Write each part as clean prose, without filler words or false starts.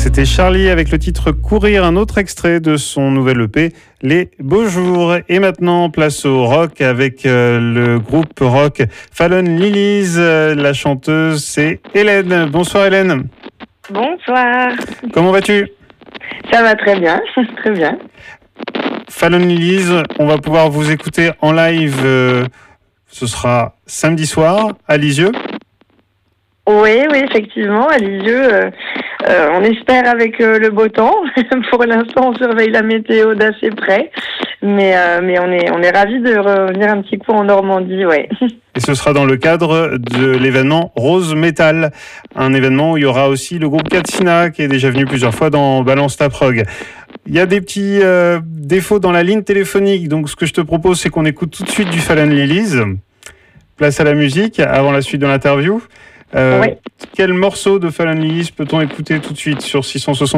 C'était Charlie avec le titre Courir, un autre extrait de son nouvel EP, Les Beaux Jours. Et maintenant, place au rock avec le groupe rock Fallon Lilies. La chanteuse, c'est Hélène. Bonsoir Hélène. Bonsoir. Comment vas-tu ? Ça va très bien, très bien. Fallon Lilies, on va pouvoir vous écouter en live. Ce sera samedi soir à Lisieux. Oui, effectivement, à Lisieux. On espère avec le beau temps. Pour l'instant, on surveille la météo d'assez près. Mais on est ravis de revenir un petit coup en Normandie, ouais. Et ce sera dans le cadre de l'événement Rose Metal, un événement où il y aura aussi le groupe Katsina qui est déjà venu plusieurs fois dans Balance ta prog. Il y a des petits défauts dans la ligne téléphonique, donc ce que je te propose, c'est qu'on écoute tout de suite du Fallon Lilies. Place à la musique avant la suite de l'interview. Oui. Quel morceau de Fallon Lilies peut-on écouter tout de suite sur 666 ?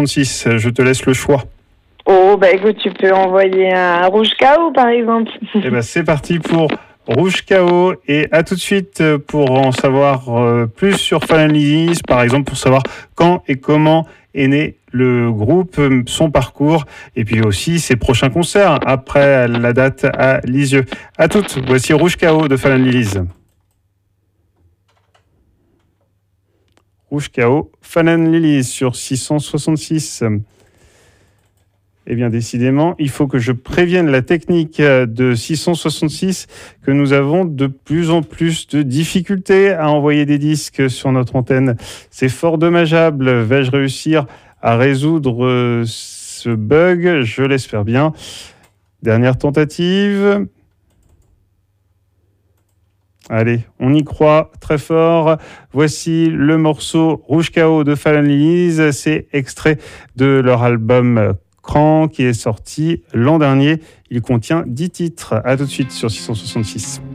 Je te laisse le choix. Oh, écoute, tu peux envoyer un Rouge Chaos, par exemple. Eh c'est parti pour Rouge Chaos, et à tout de suite pour en savoir plus sur Fallon Lilies, par exemple pour savoir quand et comment est né le groupe, son parcours, et puis aussi ses prochains concerts après la date à Lisieux. À toutes, voici Rouge Chaos de Fallon Lilies. Rouge Chaos, Fallon Lilies sur 666. Eh bien, décidément, il faut que je prévienne la technique de 666 que nous avons de plus en plus de difficultés à envoyer des disques sur notre antenne. C'est fort dommageable. Vais-je réussir à résoudre ce bug ? Je l'espère bien. Dernière tentative. Allez, on y croit très fort. Voici le morceau Rouge Chaos de Fallon Lilies. C'est extrait de leur album Cran qui est sorti l'an dernier. Il contient 10 titres. À tout de suite sur 666.